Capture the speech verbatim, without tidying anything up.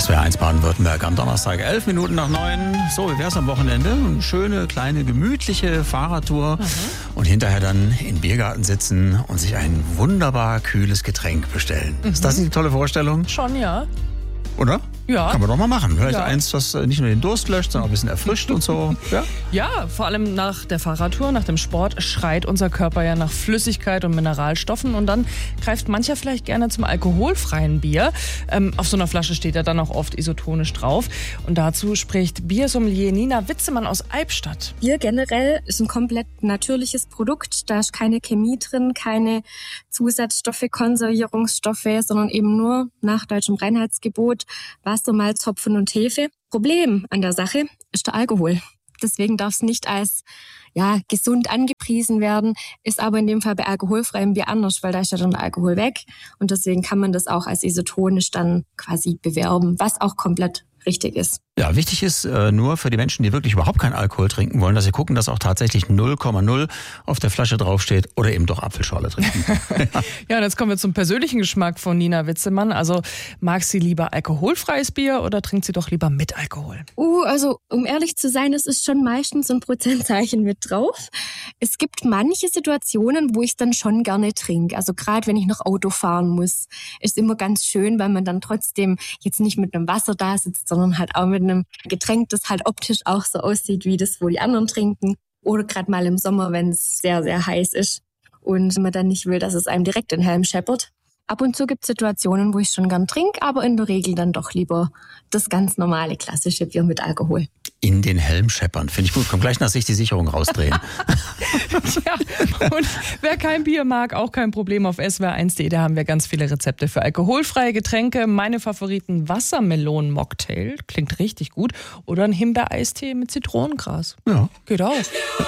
S W R eins Baden-Württemberg am Donnerstag, elf Minuten nach neun. So, wie wär's am Wochenende? Eine schöne, kleine, gemütliche Fahrradtour. Mhm. Und hinterher dann im Biergarten sitzen und sich ein wunderbar kühles Getränk bestellen. Mhm. Ist das nicht eine tolle Vorstellung? Schon, ja. Oder? Ja. Kann man doch mal machen. Vielleicht ja. eins, was nicht nur den Durst löscht, sondern auch ein bisschen erfrischt und so. Ja? Ja, vor allem nach der Fahrradtour, nach dem Sport, schreit unser Körper ja nach Flüssigkeit und Mineralstoffen. Und dann greift mancher vielleicht gerne zum alkoholfreien Bier. Ähm, auf so einer Flasche steht ja dann auch oft isotonisch drauf. Und dazu spricht Biersommelier Nina Witzemann aus Albstadt. Bier generell ist ein komplett natürliches Produkt. Da ist keine Chemie drin, keine Zusatzstoffe, Konservierungsstoffe, sondern eben nur nach deutschem Reinheitsgebot Wasser, Malz, Hopfen und Hefe. Problem an der Sache ist der Alkohol. Deswegen darf es nicht als ja, gesund angepriesen werden, ist aber in dem Fall bei alkoholfreiem Bier anders, weil da ist ja dann der Alkohol weg. Und deswegen kann man das auch als isotonisch dann quasi bewerben, was auch komplett richtig ist. Ja, wichtig ist äh, nur für die Menschen, die wirklich überhaupt keinen Alkohol trinken wollen, dass sie gucken, dass auch tatsächlich null Komma null auf der Flasche draufsteht oder eben doch Apfelschorle trinken. Ja, und jetzt kommen wir zum persönlichen Geschmack von Nina Witzemann. Also mag sie lieber alkoholfreies Bier oder trinkt sie doch lieber mit Alkohol? Uh, also um ehrlich zu sein, es ist schon meistens ein Prozentzeichen mit drauf. Es gibt manche Situationen, wo ich es dann schon gerne trinke. Also gerade wenn ich noch Auto fahren muss, ist immer ganz schön, weil man dann trotzdem jetzt nicht mit einem Wasser da sitzt, sondern halt auch mit einem Getränk, das halt optisch auch so aussieht wie das, wo die anderen trinken. Oder gerade mal im Sommer, wenn es sehr, sehr heiß ist und man dann nicht will, dass es einem direkt in den Helm scheppert. Ab und zu gibt es Situationen, wo ich schon gern trinke, aber in der Regel dann doch lieber das ganz normale, klassische Bier mit Alkohol. In den Helm scheppern, finde ich gut. Komm gleich nach sich die Sicherung rausdrehen. Ja, und wer kein Bier mag, auch kein Problem. Auf S W R eins punkt de, da haben wir ganz viele Rezepte für alkoholfreie Getränke. Meine Favoriten: Wassermelonen-Mocktail, klingt richtig gut. Oder ein Himbeereistee mit Zitronengras. Ja. Geht auch.